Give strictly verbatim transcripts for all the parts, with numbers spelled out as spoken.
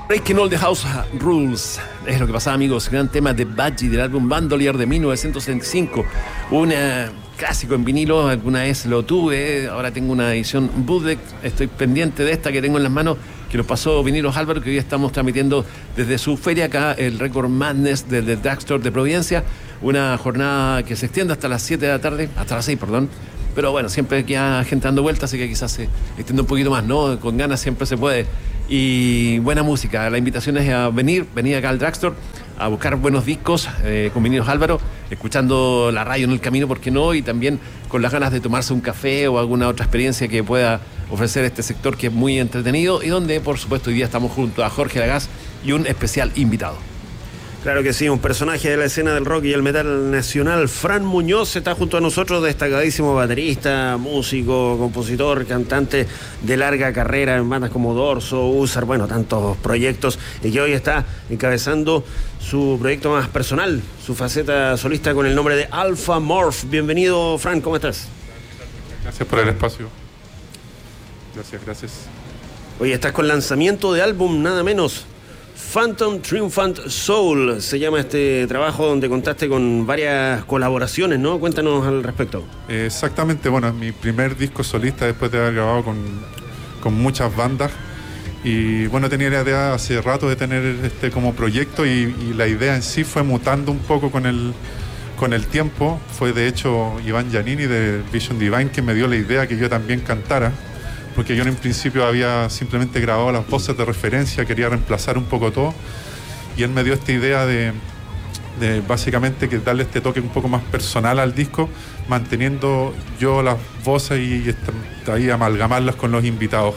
Breaking All the House Rules es lo que pasaba, amigos. Gran tema de Budgie del álbum Bandolier de mil novecientos setenta y cinco. Un uh, clásico en vinilo. Alguna vez lo tuve. Ahora tengo una edición bootleg. Estoy pendiente de esta que tengo en las manos, que nos pasó Vinilos Álvaro, que hoy estamos transmitiendo desde su feria acá, el Record Madness del The Drugstore de Providencia. Una jornada que se extiende hasta las siete de la tarde, hasta las seis, perdón. Pero bueno, siempre queda gente dando vueltas, así que quizás se extienda un poquito más, ¿no? Con ganas siempre se puede. Y buena música. La invitación es a venir, venir acá al Drugstore a buscar buenos discos eh, con Vinilos Álvaro, escuchando la radio en el camino, ¿por qué no? Y también con las ganas de tomarse un café o alguna otra experiencia que pueda ofrecer este sector, que es muy entretenido y donde, por supuesto, hoy día estamos junto a Jorge Lagaz y un especial invitado. Claro que sí, un personaje de la escena del rock y el metal nacional. Fran Muñoz está junto a nosotros, destacadísimo baterista, músico, compositor, cantante de larga carrera en bandas como Dorso, Usar, bueno, tantos proyectos, y que hoy está encabezando su proyecto más personal, su faceta solista con el nombre de Alpha Morph. Bienvenido, Fran, ¿cómo estás? Gracias por el espacio. Gracias, gracias. Hoy estás con lanzamiento de álbum, nada menos. Phantom Triumphant Soul se llama este trabajo, donde contaste con varias colaboraciones, ¿no? Cuéntanos al respecto. Exactamente, bueno, es mi primer disco solista después de haber grabado con, con muchas bandas. Y bueno, tenía la idea hace rato de tener este como proyecto, y, y la idea en sí fue mutando un poco con el, con el tiempo. Fue de hecho Iván Giannini de Vision Divine que me dio la idea que yo también cantara, porque yo en principio había simplemente grabado las voces de referencia, quería reemplazar un poco todo, y él me dio esta idea de, de básicamente que darle este toque un poco más personal al disco, manteniendo yo las voces y ahí amalgamarlas con los invitados.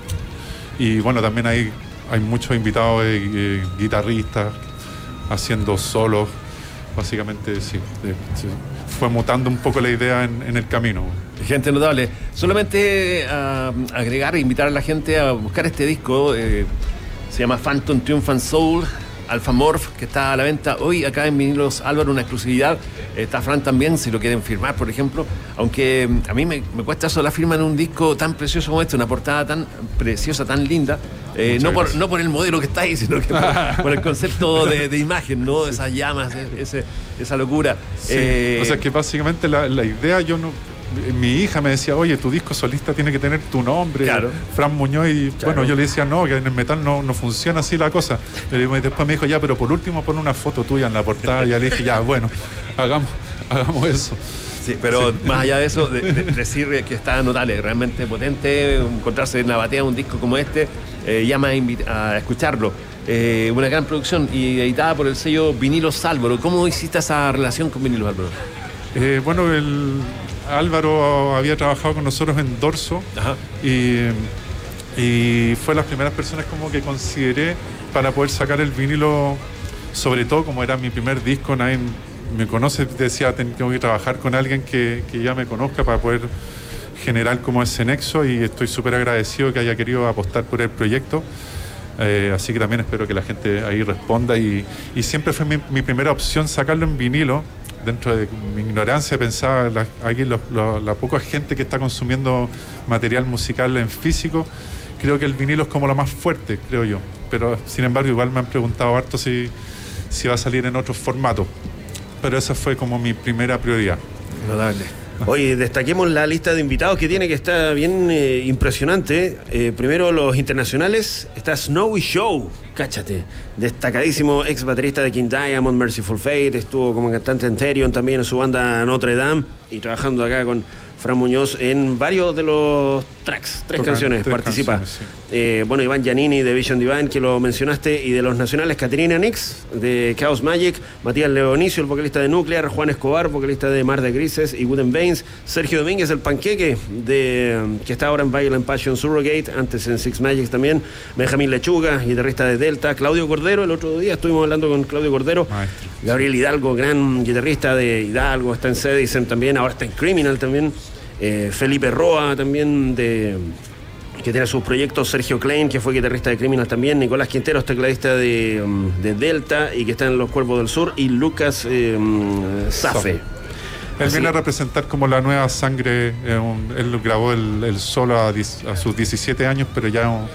Y bueno, también hay, hay muchos invitados eh, eh, guitarristas haciendo solos, básicamente sí, de, sí. Fue mutando un poco la idea en, en el camino. Gente notable. Solamente uh, agregar e invitar a la gente a buscar este disco. Eh, se llama Phantom Triumphant Soul, Alpha Morph, que está a la venta hoy acá en Vinilos Álvaro, una exclusividad. Eh, está Fran también, si lo quieren firmar, por ejemplo. Aunque a mí me, me cuesta eso, la firma en un disco tan precioso como este, una portada tan preciosa, tan linda. Eh, no, por, no por el modelo que está ahí, sino que por, por el concepto de, de imagen, ¿no? Esas llamas, ese, esa locura. Sí, eh, o sea que básicamente la, la idea, yo no... Mi hija me decía, oye, tu disco solista tiene que tener tu nombre, claro. Fran Muñoz, y claro. Bueno, yo le decía, no, que en el metal no, no funciona así la cosa. Y después me dijo, ya, pero por último pon una foto tuya en la portada. Y ya le dije, ya, bueno, hagamos, hagamos eso. Sí, pero sí. Más allá de eso, de, de decir que está notable, realmente potente, encontrarse en la batea un disco como este, eh, llama a, invit- a escucharlo. Eh, una gran producción y editada por el sello Vinilos Álvaro. ¿Cómo hiciste esa relación con Vinilos Álvaro? Eh, bueno, el Álvaro había trabajado con nosotros en Dorso. Ajá. y, y fue las primeras personas como que consideré para poder sacar el vinilo, sobre todo como era mi primer disco, nadie me conoce, decía, tengo que trabajar con alguien que, que ya me conozca para poder generar como ese nexo, y estoy súper agradecido que haya querido apostar por el proyecto. Eh, así que también espero que la gente ahí responda, y, y siempre fue mi, mi primera opción sacarlo en vinilo. Dentro de mi ignorancia pensaba, la, aquí lo, lo, la poca gente que está consumiendo material musical en físico, creo que el vinilo es como lo más fuerte, creo yo. Pero sin embargo igual me han preguntado harto si, si va a salir en otros formatos. Pero esa fue como mi primera prioridad. Notable. Oye, destaquemos la lista de invitados que tiene, que está bien eh, impresionante. Eh, primero los internacionales, está Snowy Show, cáchate, destacadísimo ex baterista de King Diamond, Merciful Fate, estuvo como cantante en Therion también en su banda Notre Dame, y trabajando acá con Fran Muñoz en varios de los tracks, tres Tocan, canciones, tres participa. Canciones, sí. eh, bueno, Iván Giannini de Vision Divine, que lo mencionaste, y de los nacionales, Caterina Nix de Chaos Magic, Matías Leonicio, el vocalista de Nuclear, Juan Escobar, vocalista de Mar de Grises y Wooden Veins, Sergio Domínguez, el Panqueque, de, que está ahora en Violent Passion Surrogate, antes en Six Magics también, Benjamín Lechuga, guitarrista de Delta, Claudio Cordero, el otro día estuvimos hablando con Claudio Cordero, Maestro. Gabriel Hidalgo, gran guitarrista de Hidalgo, está en Cedicen también, ahora está en Criminal también, eh, Felipe Roa también, de que tiene sus proyectos, Sergio Klein, que fue guitarrista de Criminal también, Nicolás Quinteros, tecladista de, de Delta y que está en Los Cuervos del Sur, y Lucas eh, Safe. Él Así. viene a representar como la nueva sangre, eh, un, él grabó el, el solo a, a sus diecisiete años, pero ya un,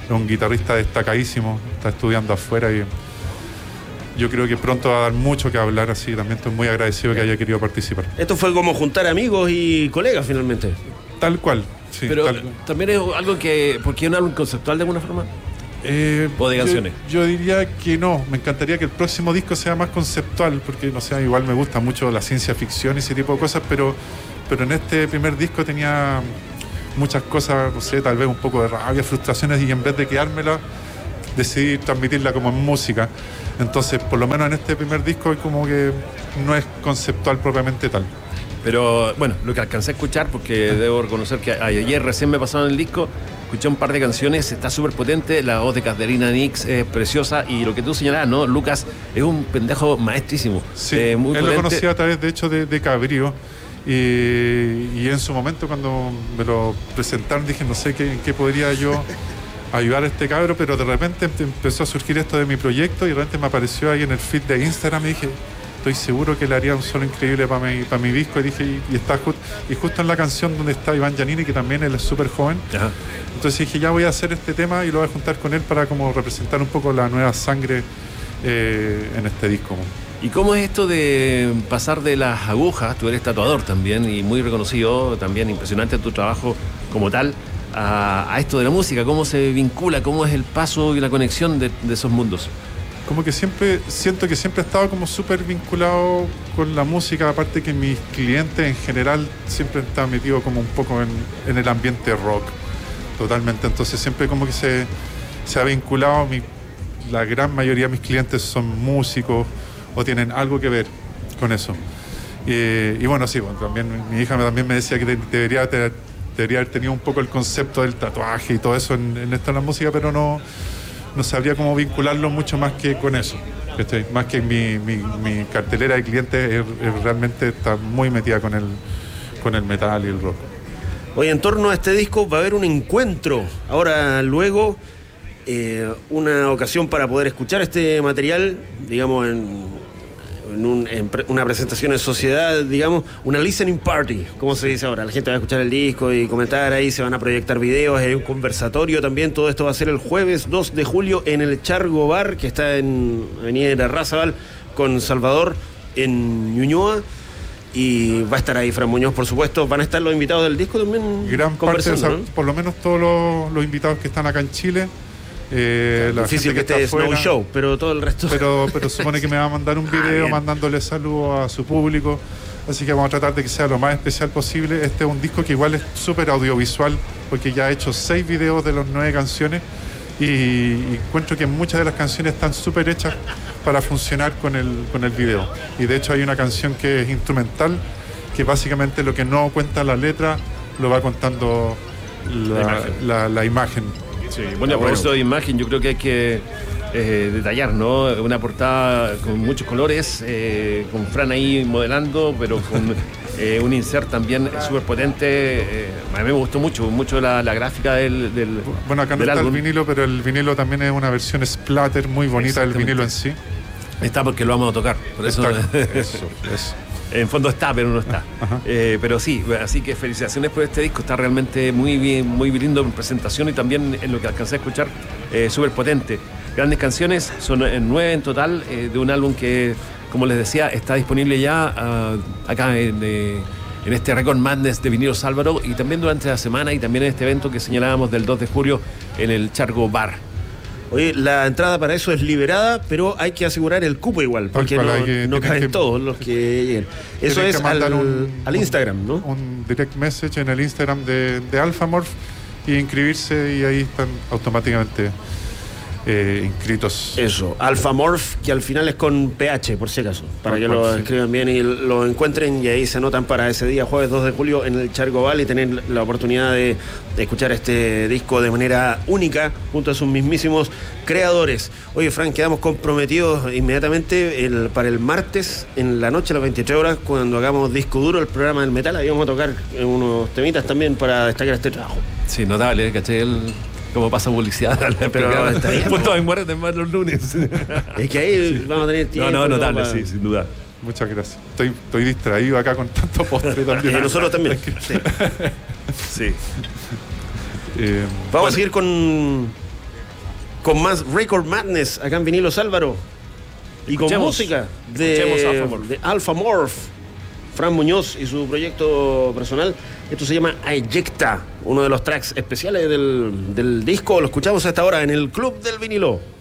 es un guitarrista destacadísimo, está estudiando afuera y yo creo que pronto va a dar mucho que hablar, así también estoy muy agradecido que haya querido participar. Esto fue como juntar amigos y colegas finalmente. Tal cual, sí. Pero tal... también es algo que, porque es un álbum conceptual de alguna forma. Eh, ¿O de canciones? Yo, yo diría que no, me encantaría que el próximo disco sea más conceptual, porque no sé, igual me gusta mucho la ciencia ficción y ese tipo de cosas, pero, pero en este primer disco tenía muchas cosas, no sé, tal vez un poco de rabia, frustraciones, y en vez de quedármela, decidí transmitirla como en música. Entonces, por lo menos en este primer disco es como que no es conceptual propiamente tal. Pero bueno, lo que alcancé a escuchar, porque debo reconocer que ayer recién me pasaron el disco, escuché un par de canciones, está súper potente, la voz de Caterina Nix es preciosa, y lo que tú señalabas, ¿no? Lucas es un pendejo maestrísimo. Sí, eh, muy él potente. lo conocía a través, de hecho, de, de Cabrío, y, y en su momento cuando me lo presentaron dije, no sé qué, en qué podría yo ayudar a este cabro, pero de repente empezó a surgir esto de mi proyecto y de repente me apareció ahí en el feed de Instagram y dije, estoy seguro que le haría un solo increíble para mi, para mi disco, y dije, y, y está just, y justo en la canción donde está Iván Giannini, que también él es súper joven. Ajá. Entonces dije, ya voy a hacer este tema y lo voy a juntar con él para como representar un poco la nueva sangre eh, en este disco. ¿Y cómo es esto de pasar de las agujas? Tú eres tatuador también y muy reconocido, también impresionante tu trabajo como tal, a, a esto de la música. ¿Cómo se vincula? ¿Cómo es el paso y la conexión de, de esos mundos? Como que siempre, siento que siempre he estado como súper vinculado con la música, aparte que mis clientes en general siempre están metidos como un poco en, en el ambiente rock, totalmente. Entonces siempre como que se, se ha vinculado, mi, la gran mayoría de mis clientes son músicos o tienen algo que ver con eso. Y, y bueno, sí, bueno, también mi hija también me decía que te, debería, te, debería haber tenido un poco el concepto del tatuaje y todo eso en, en esto de la música, pero no... no sabría cómo vincularlo mucho más que con eso. Estoy, más que mi, mi, mi cartelera de clientes es, es realmente está muy metida con el, con el metal y el rock. Hoy en torno a este disco va a haber un encuentro. Ahora luego eh, una ocasión para poder escuchar este material, digamos, en, en, un, en pre, una presentación en sociedad, digamos, una listening party, como se dice ahora. La gente va a escuchar el disco y comentar ahí, se van a proyectar videos, hay un conversatorio también. Todo esto va a ser el jueves dos de julio en el Chargo Bar, que está en Avenida Irarrázaval con Salvador, en Ñuñoa. Y va a estar ahí Fran Muñoz, por supuesto. Van a estar los invitados del disco también. Gran parte, o sea, ¿no? Por lo menos todos los, los invitados que están acá en Chile. Eh, la difícil que, que esté Snow Show, pero todo el resto. Pero, pero supone que me va a mandar un video ah, mandándole saludos a su público. Así que vamos a tratar de que sea lo más especial posible. Este es un disco que igual es súper audiovisual, porque ya he hecho seis videos de las nueve canciones. Y, y encuentro que muchas de las canciones están súper hechas para funcionar con el, con el video. Y de hecho hay una canción que es instrumental, que básicamente lo que no cuenta la letra lo va contando la, la imagen. La, la imagen. Sí, bueno, por eso de imagen yo creo que hay que eh, detallar, ¿no? Una portada con muchos colores, eh, con Fran ahí modelando, pero con eh, un insert también súper potente. Eh, a mí me gustó mucho, mucho la, la gráfica del, del Bueno, acá no del está álbum. El vinilo, pero el vinilo también es una versión splatter muy bonita del vinilo en sí. Está porque lo vamos a tocar, por eso. Está, eso, eso. En fondo está, pero no está. Eh, pero sí, así que felicitaciones por este disco. Está realmente muy bien, muy lindo en presentación y también en lo que alcancé a escuchar, eh, súper potente. Grandes canciones, son nueve en total, eh, de un álbum que, como les decía, está disponible ya uh, acá en, eh, en este Record Madness de Vinilos Álvaro, y también durante la semana y también en este evento que señalábamos del dos de julio en el Chargo Bar. Oye, la entrada para eso es liberada, pero hay que asegurar el cupo igual, porque no, que, no caben que, todos los que lleguen. Eso es al, un, al Instagram, ¿no? Un direct message en el Instagram de, de Alphamorph y inscribirse, y ahí están automáticamente eh, inscritos. Eso, Alphamorph, que al final es con P H, por si acaso, para que lo escriban bien y lo encuentren, y ahí se anotan para ese día, jueves dos de julio, en el Chargo Val, y tener la oportunidad de, de escuchar este disco de manera única junto a sus mismísimos creadores. Oye, Frank, quedamos comprometidos inmediatamente el, para el martes en la noche a las veintitrés horas, cuando hagamos Disco Duro, el programa del metal. Ahí vamos a tocar unos temitas también para destacar este trabajo. Sí, notable, ¿caché? El... Como pasa publicidad, pero está bien. Punto de muerte más los lunes. Es que ahí sí. Vamos a tener tiempo. No, no, notable, para... sí, sin duda. Muchas gracias. Estoy, estoy distraído acá con tanto postre también. Eh, nosotros también. Sí. Sí. Eh, Vamos bueno. a seguir con con más Record Madness acá en Vinilos, Álvaro. Y con Escuchemos. música Escuchemos de, Alpha Morph. de Alpha Morph, Fran Muñoz y su proyecto personal. Esto se llama Ayecta, uno de los tracks especiales del, del disco. Lo escuchamos a esta hora en el Club del Vinilo.